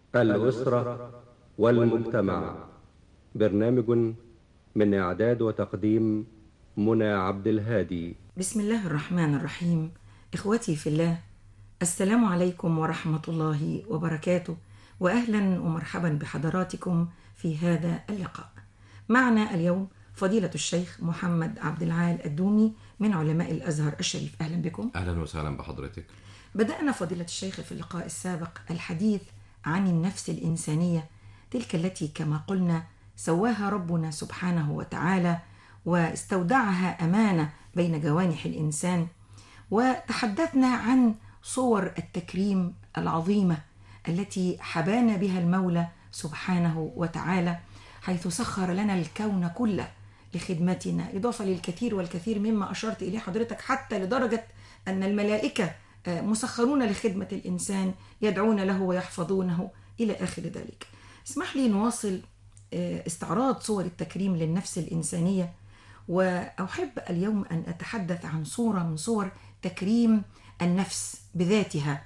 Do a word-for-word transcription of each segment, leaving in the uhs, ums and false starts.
الأسرة والمجتمع. برنامج من إعداد وتقديم منى عبد الهادي. بسم الله الرحمن الرحيم. إخوتي في الله، السلام عليكم ورحمة الله وبركاته، وأهلا ومرحبا بحضراتكم في هذا اللقاء. معنا اليوم فضيلة الشيخ محمد عبد العال الدومي من علماء الأزهر الشريف. أهلا بكم. أهلا وسهلا بحضرتك. بدأنا فضيلة الشيخ في اللقاء السابق الحديث عن النفس الإنسانية، تلك التي كما قلنا سواها ربنا سبحانه وتعالى واستودعها أمانة بين جوانح الإنسان، وتحدثنا عن صور التكريم العظيمة التي حبانا بها المولى سبحانه وتعالى، حيث سخر لنا الكون كله لخدمتنا، إضافة للكثير والكثير مما أشرت إليه حضرتك، حتى لدرجة أن الملائكة مسخرون لخدمة الإنسان، يدعون له ويحفظونه إلى آخر ذلك. اسمح لي نواصل استعراض صور التكريم للنفس الإنسانية، وأحب اليوم أن أتحدث عن صورة من صور تكريم النفس بذاتها،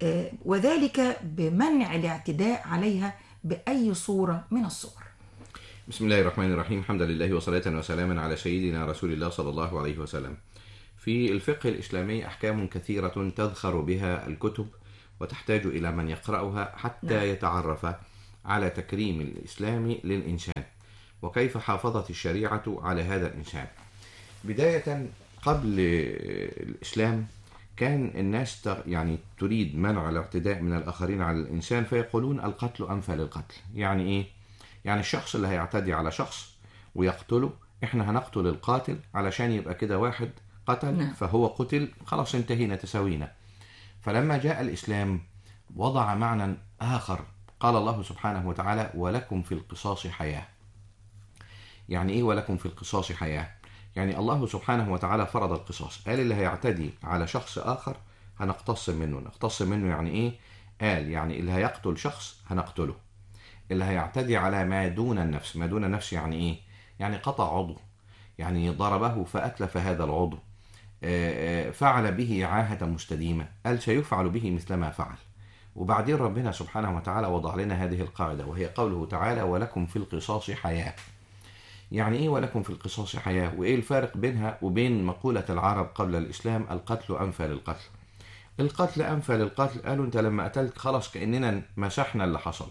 وذلك بمنع الاعتداء عليها بأي صورة من الصور. بسم الله الرحمن الرحيم. حمد لله وصلاة وسلاما على سيدنا رسول الله صلى الله عليه وسلم. في الفقه الإسلامي أحكام كثيرة تذخر بها الكتب وتحتاج إلى من يقرأها حتى نعم. يتعرف على تكريم الإسلام للإنسان وكيف حافظت الشريعة على هذا الإنسان. بداية قبل الإسلام كان الناس يعني تريد منع الاعتداء من الآخرين على الإنسان، فيقولون القتل أنفى للقتل. يعني إيه؟ يعني الشخص اللي هيعتدي على شخص ويقتله، إحنا هنقتل القاتل علشان يبقى كده واحد قتل نعم. فهو قتل، خلاص انتهينا تساوينا. فلما جاء الإسلام وضع معنى آخر، قال الله سبحانه وتعالى ولكم في القصاص حياة. يعني إيه ولكم في القصاص حياة؟ يعني الله سبحانه وتعالى فرض القصاص، قال اللي هيعتدي على شخص آخر هنقتص منه. نقتص منه يعني إيه؟ قال يعني اللي هيقتل شخص هنقتله، اللي هيعتدي على ما دون النفس. ما دون النفس يعني إيه؟ يعني قطع عضو، يعني ضربه فأتلف هذا العضو، فعل به عاهة مستديمة، قال سيفعل به مثل ما فعل. وبعدين ربنا سبحانه وتعالى وضع لنا هذه القاعدة، وهي قوله تعالى ولكم في القصاص حياة. يعني إيه ولكم في القصاص حياة؟ وإيه الفارق بينها وبين مقولة العرب قبل الإسلام القتل أنفى للقتل؟ القتل أنفى للقتل، قالوا أنت لما قتلت خلاص كأننا مسحنا اللي حصل.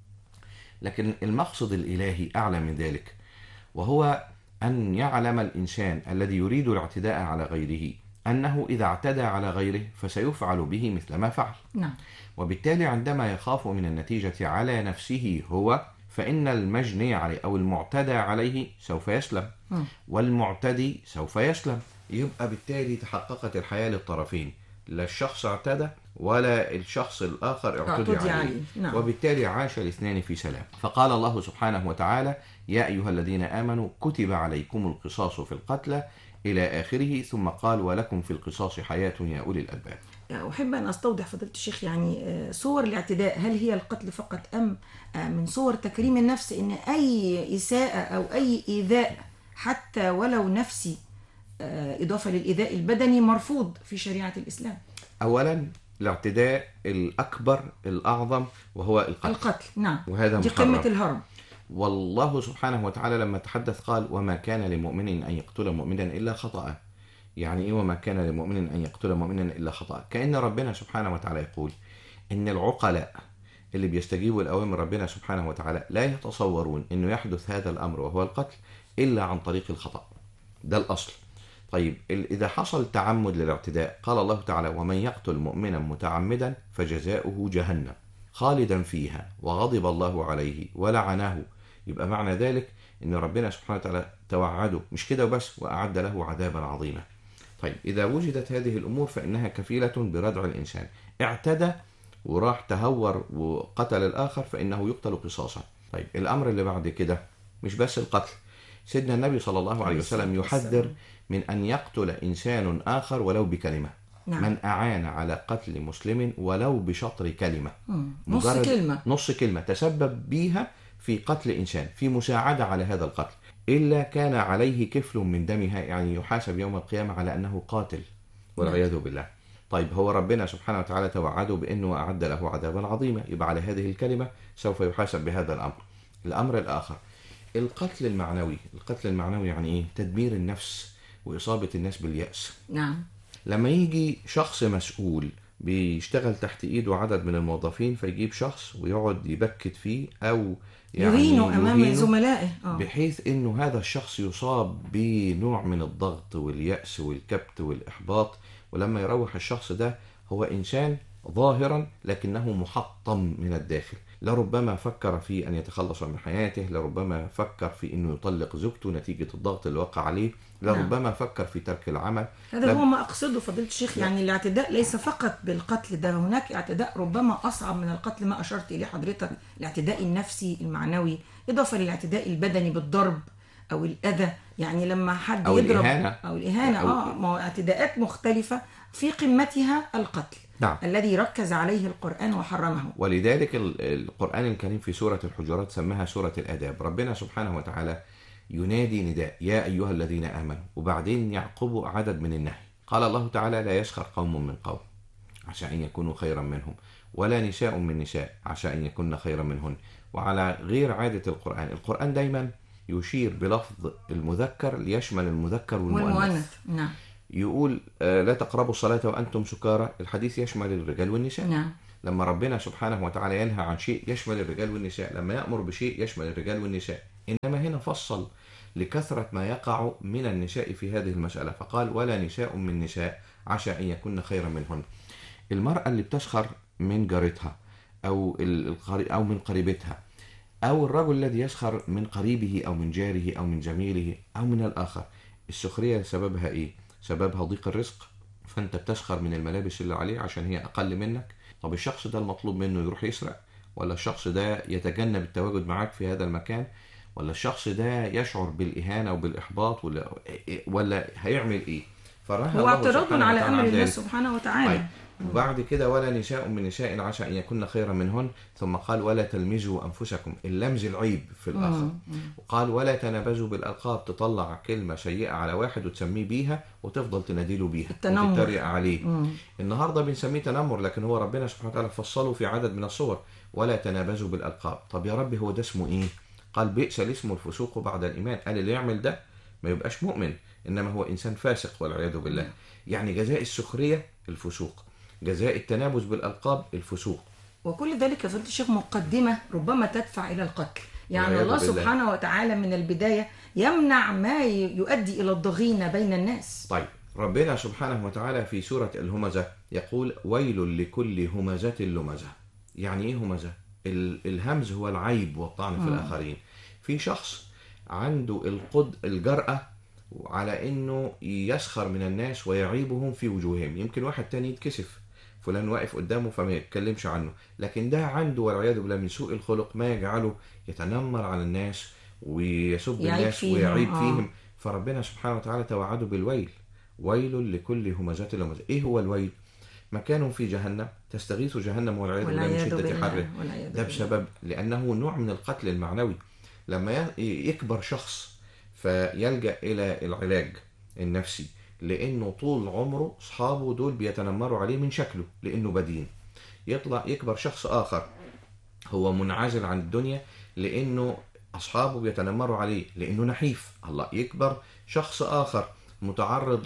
لكن المقصد الإلهي أعلى من ذلك، وهو أن يعلم الإنسان الذي يريد الاعتداء على غيره أنه إذا اعتدى على غيره فسيفعل به مثل ما فعل. نعم. وبالتالي عندما يخاف من النتيجة على نفسه هو، فإن المجني عليه أو المعتدى عليه سوف يسلم م. والمعتدي سوف يسلم. يبقى بالتالي تحققت الحياة للطرفين، لا الشخص اعتدى ولا الشخص الآخر اعتدي عليه, عليه. نعم. وبالتالي عاش الاثنان في سلام. فقال الله سبحانه وتعالى يا أيها الذين آمنوا كتب عليكم القصاص في القتلى إلى آخره، ثم قال ولكم في القصاص حياة يا أولي الألباب. أحب أن أستوضح فضيلة الشيخ، يعني صور الاعتداء هل هي القتل فقط أم من صور تكريم النفس إن أي إساءة أو أي إيذاء حتى ولو نفسي إضافة للإيذاء البدني مرفوض في شريعة الإسلام؟ أولا الاعتداء الأكبر الأعظم وهو القتل. القتل نعم، وهذا دي قمة الهرم. والله سبحانه وتعالى لما تحدث قال وما كان لمؤمن أن يقتل مؤمنا إلا خطأ. يعني إيه وما كان لمؤمن أن يقتل مؤمنا إلا خطأ؟ كأن ربنا سبحانه وتعالى يقول إن العقلاء اللي بيستجيبوا لأوامر ربنا سبحانه وتعالى لا يتصورون إنه يحدث هذا الأمر وهو القتل إلا عن طريق الخطأ. ده الأصل. طيب إذا حصل تعمد للاعتداء، قال الله تعالى ومن يقتل مؤمنا متعمدا فجزاؤه جهنم خالدا فيها وغضب الله عليه ولعنه. يبقى معنى ذلك إن ربنا سبحانه وتعالى توعده مش كده وبس، وأعد له عذابا عظيما. طيب إذا وجدت هذه الأمور فإنها كفيلة بردع الإنسان. اعتدى وراح تهور وقتل الآخر فإنه يقتل قصاصا. طيب الأمر اللي بعد كده مش بس القتل، سيدنا النبي صلى الله عليه وسلم يحذر من أن يقتل إنسان آخر ولو بكلمة. نعم. من أعان على قتل مسلم ولو بشطر كلمة، نص كلمة نص كلمة تسبب بيها في قتل إنسان، في مساعدة على هذا القتل، إلا كان عليه كفل من دمها، يعني يحاسب يوم القيامة على أنه قاتل والعياذ بالله. طيب هو ربنا سبحانه وتعالى توعده بأنه أعد له عذابا عظيما، يبقى على هذه الكلمة سوف يحاسب بهذا الأمر. الأمر الآخر القتل المعنوي. القتل المعنوي يعني إيه؟ تدمير النفس وإصابة الناس باليأس. نعم. لما يجي شخص مسؤول بيشتغل تحت إيده عدد من الموظفين، فيجيب شخص ويقعد يبكت فيه أو يعني يهينه أمام يهينه زملائه، آه. بحيث أنه هذا الشخص يصاب بنوع من الضغط واليأس والكبت والإحباط. ولما يروح الشخص ده هو إنسان ظاهرا لكنه محطم من الداخل، لربما فكر في أن يتخلص من حياته، لربما فكر في أنه يطلق زوجته نتيجة الضغط اللي وقع عليه، لربما نعم. فكر في ترك العمل. هذا لب... هو ما أقصده فضيلة الشيخ. يعني الاعتداء ليس فقط بالقتل، ده هناك اعتداء ربما أصعب من القتل ما أشرت إليه حضرتك، الاعتداء النفسي المعنوي، إضافة للاعتداء البدني بالضرب أو الأذى. يعني لما حد أو يضرب الإهانة. أو الإهانة أو... آه ما هو اعتداءات مختلفة في قمتها القتل. نعم. الذي ركز عليه القرآن وحرمه. ولذلك القرآن الكريم في سورة الحجرات سماها سورة الآداب. ربنا سبحانه وتعالى ينادي نداء يا أيها الذين آمنوا، وبعدين يعقبوا عدد من النهي. قال الله تعالى لا يسخر قوم من قوم عسى أن يكونوا خيرا منهم، ولا نساء من نساء عسى أن يكون خيرا منهن. وعلى غير عادة القرآن، القرآن دايما يشير بلفظ المذكر ليشمل المذكر والمؤنث. والمؤنث. نعم. يقول لا تقربوا الصلاة وأنتم سكارى، الحديث يشمل الرجال والنساء. نعم. لما ربنا سبحانه وتعالى ينهى عن شيء يشمل الرجال والنساء، لما يأمر بشيء يشمل الرجال والنساء. إنما هنا فصل لكثرة ما يقع من النساء في هذه المسألة، فقال ولا نساء من نساء عسى أن يكون خيرا منهن. المرأة اللي بتسخر من جارتها أو أو من قريبتها، أو الرجل الذي يسخر من قريبه أو من جاره أو من زميله أو من الآخر، السخرية سببها إيه؟ سببها ضيق الرزق، فأنت بتسخر من الملابس اللي عليه عشان هي أقل منك. طب الشخص ده المطلوب منه يروح يسرق، ولا الشخص ده يتجنب التواجد معاك في هذا المكان، ولا الشخص ده يشعر بالإهانة وبالإحباط، ولا ولا هيعمل إيه؟ هو اعتراض على أمر الله سبحانه وتعالى. طيب. وبعد كده ولا نساء من نساء عسى أن يكون خيرا منهن، ثم قال ولا تلمزوا أنفسكم، اللمز العيب في الآخر. وقال ولا تنابزوا بالألقاب، تطلع كلمة سيئة على واحد وتسميه بيها وتفضل تناديله بيها وتتريق عليه. مم. النهاردة بنسميه تنمر، لكن هو ربنا سبحانه وتعالى فصله في عدد من الصور ولا تنابزوا بالألقاب. طب يا رب هو ده اسمه إيه؟ قال بئس الاسم الفسوق بعد الإيمان. قال اللي يعمل ده ما يبقاش مؤمن، إنما هو إنسان فاسق والعياذ بالله. يعني جزاء السخرية الفسوق، جزاء التنابز بالألقاب الفسوق. وكل ذلك يا فضيلة الشيخ مقدمة ربما تدفع إلى القتل. يعني الله سبحانه وتعالى من البداية يمنع ما يؤدي إلى الضغينة بين الناس. طيب ربنا سبحانه وتعالى في سورة الهمزة يقول ويل لكل همزة لمزة. يعني إيه همزة؟ الهمز هو العيب والطعن في الآخرين. في شخص عنده القد الجرأة على إنه يسخر من الناس ويعيبهم في وجوههم. يمكن واحد تاني يتكسف، فلان واقف قدامه فما يتكلمش عنه، لكن ده عنده والعياذ بالله من سوء الخلق ما يجعله يتنمر على الناس ويسب الناس فيهم. ويعيب آه. فيهم. فربنا سبحانه وتعالى توعده بالويل، ويل لكل همزة لمزة. ايه هو الويل؟ مكان في جهنم تستغيث جهنم والعياذ بالله من شدة حره. ده بسبب لأنه نوع من القتل المعنوي. لما يكبر شخص فيلجأ إلى العلاج النفسي لأنه طول عمره أصحابه دول بيتنمروا عليه من شكله لأنه بدين. يطلع يكبر شخص آخر هو منعزل عن الدنيا لأنه أصحابه بيتنمروا عليه لأنه نحيف. الله يكبر شخص آخر متعرض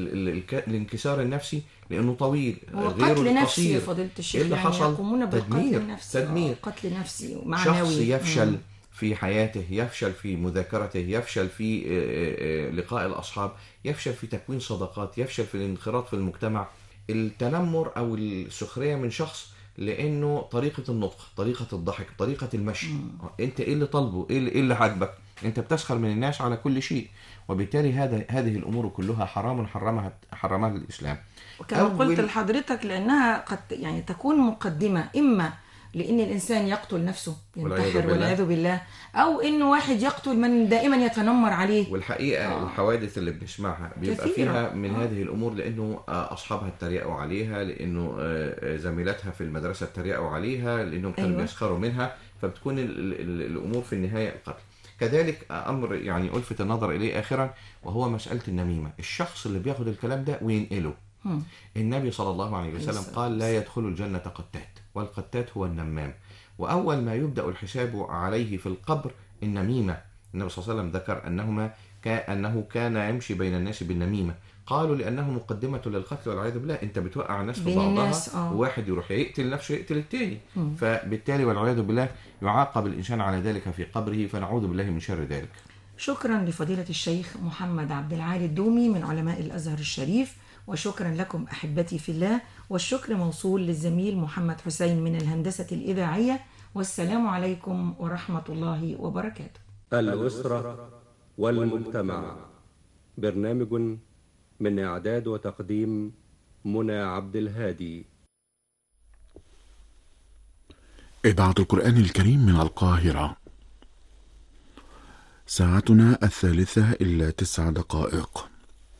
للانكسار النفسي لأنه طويل غير القصير. فضيلة الشيخ اللي يعني حصل يقومون تدمير نفسي. تدمير قتل نفسي معنوي. شخص يفشل م. في حياته، يفشل في مذاكرته، يفشل في لقاء الأصحاب، يفشل في تكوين صداقات، يفشل في الانخراط في المجتمع. التنمر أو السخرية من شخص لأنه طريقة النطق، طريقة الضحك، طريقة المشي. م. أنت إيه اللي طالبه؟ إيه اللي, إيه اللي عاجبك؟ أنت بتسخر من الناس على كل شيء. وبالتالي هذا هذه الأمور كلها حرام حرمها حرمها الإسلام. وكما قلت لحضرتك لأنها قد يعني تكون مقدمة إما لأن الإنسان يقتل نفسه ينتحر والعياذ بالله، أو إنه واحد يقتل من دائما يتنمر عليه. والحقيقة آه. الحوادث اللي بنسمعها بيبقى كثيرة. فيها من آه. هذه الأمور لأنه أصحابها اتريقوا عليها، لأنه زميلاتها في المدرسة اتريقوا عليها، لأنهم كانوا أيوة. بيسخروا منها، فبتكون الأمور في النهاية القتل. كذلك أمر يعني ألفت النظر إليه آخرا وهو مسألة النميمة. الشخص اللي بياخد الكلام ده وينقله هم. النبي صلى الله عليه وسلم السلام. قال لا يدخل الجنة قتات، والقتات هو النمام. وأول ما يبدأ الحساب عليه في القبر النميمة. النبي صلى الله عليه وسلم ذكر أنهما كأنه كان يمشي بين الناس بالنميمة، قالوا لأنه مقدمة للقتل والعياذ بالله. أنت بتوقع الناس في بين بعضها الناس، آه. وواحد يروح يقتل نفسه يقتل التاني، مم. فبالتالي والعياذ بالله يعاقب الإنسان على ذلك في قبره، فنعوذ بالله من شر ذلك. شكرا لفضيلة الشيخ محمد عبد العالي الدومي من علماء الأزهر الشريف، وشكرا لكم أحبتي في الله، والشكر موصول للزميل محمد حسين من الهندسة الإذاعية، والسلام عليكم ورحمة الله وبركاته. الأسرة والمجتمع، برنامج من إعداد وتقديم منى عبد الهادي. إذاعة القرآن الكريم من القاهرة، ساعتنا الثالثة إلا تسع دقائق.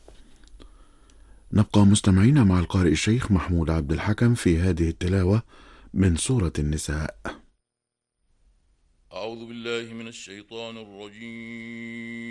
نبقى مستمعين مع القارئ الشيخ محمود عبد الحكم في هذه التلاوة من سورة النساء. أعوذ بالله من الشيطان الرجيم.